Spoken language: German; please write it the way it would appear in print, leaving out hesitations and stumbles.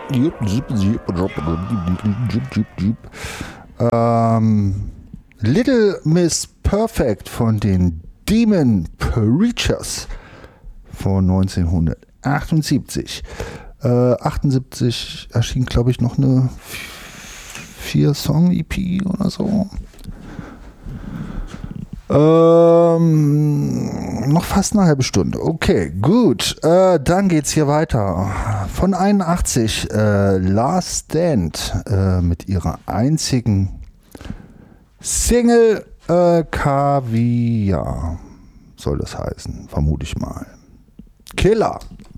Little Miss Perfect von den Demon Preachers von 1978. 78 erschien, glaube ich, noch eine 4-Song-EP oder so. Noch fast eine halbe Stunde. Okay, gut. Dann geht's hier weiter. Von 81, Last Stand mit ihrer einzigen Single Kaviar soll das heißen, vermute ich mal. Killer.